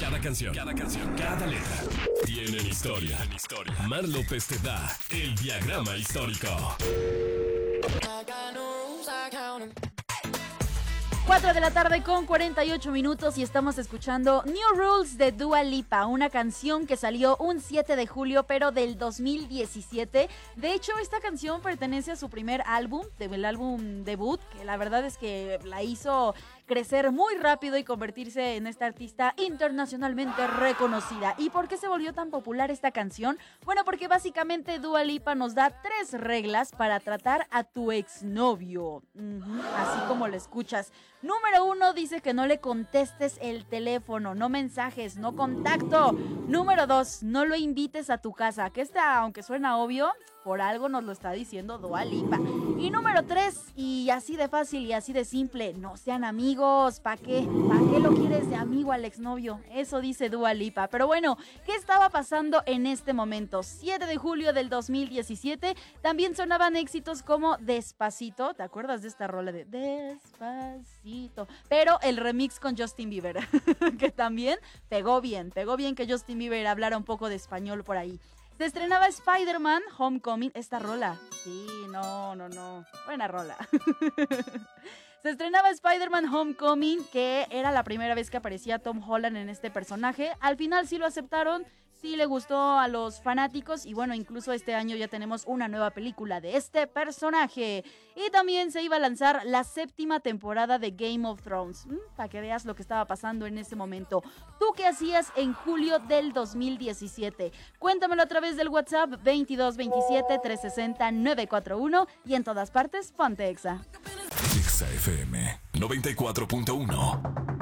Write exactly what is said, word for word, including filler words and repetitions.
Cada canción, cada canción, cada letra tienen historia. Tienen historia. Mar López te da el diagrama histórico. cuatro de la tarde con cuarenta y ocho minutos y estamos escuchando New Rules de Dua Lipa, una canción que salió un siete de julio pero del dos mil diecisiete. De hecho, esta canción pertenece a su primer álbum, el álbum debut, que la verdad es que la hizo crecer muy rápido y convertirse en esta artista internacionalmente reconocida. ¿Y por qué se volvió tan popular esta canción? Bueno, porque básicamente Dua Lipa nos da tres reglas para tratar a tu exnovio, uh-huh, así como lo escuchas. Número uno, dice que no le contestes el teléfono, no mensajes, no contacto. Número dos, no lo invites a tu casa, que esta, aunque suena obvio, por algo nos lo está diciendo Dua Lipa. Y número tres, y así de fácil y así de simple, no sean amigos. ¿Para qué? ¿Para qué lo quieres de amigo al exnovio? Eso dice Dua Lipa. Pero bueno, ¿qué estaba pasando en este momento? siete de julio del dos mil diecisiete, también sonaban éxitos como Despacito. ¿Te acuerdas de esta rola de Despacito? Pero el remix con Justin Bieber, que también pegó bien, pegó bien que Justin Bieber hablara un poco de español por ahí. Se estrenaba Spider-Man Homecoming, esta rola. Sí, no, no, no. Buena rola. Se estrenaba Spider-Man Homecoming, que era la primera vez que aparecía Tom Holland en este personaje. Al final sí lo aceptaron, sí le gustó a los fanáticos y bueno, incluso este año ya tenemos una nueva película de este personaje. Y también se iba a lanzar la séptima temporada de Game of Thrones, ¿Mm? Para que veas lo que estaba pasando en ese momento. ¿Tú qué hacías en julio del dos mil diecisiete? Cuéntamelo a través del WhatsApp veintidós veintisiete trescientos sesenta novecientos cuarenta y uno y en todas partes ponte Exa. Exa F M noventa y cuatro punto uno.